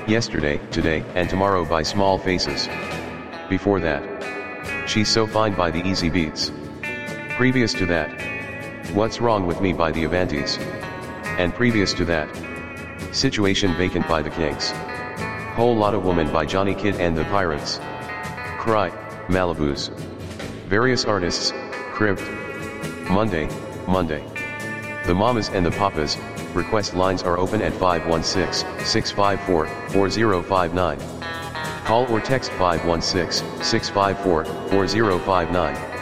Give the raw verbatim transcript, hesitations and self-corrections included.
yesterday, today, and tomorrow by Small Faces. Before that, She's So Fine by the Easy Beats. Previous to that, What's Wrong With Me by the Avantis. And previous to that, Situation Vacant by the Kinks. Whole Lotta Woman by Johnny Kidd and the Pirates. Cry, Malibu's. Various artists, Cribbed. Monday, Monday. The Mamas and the Papas, request lines are open at five one six, six five four, four zero five nine. Call or text five one six, six five four, four zero five nine.